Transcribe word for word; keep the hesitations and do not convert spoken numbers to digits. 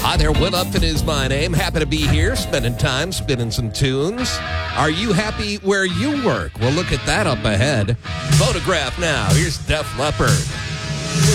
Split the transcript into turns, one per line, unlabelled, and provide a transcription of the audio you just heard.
Hi there, Will Upton is my name. Happy to be here, spending time spinning some tunes. Are you happy where you work? We'll look at that up ahead. Photograph now. Here's Def Leppard.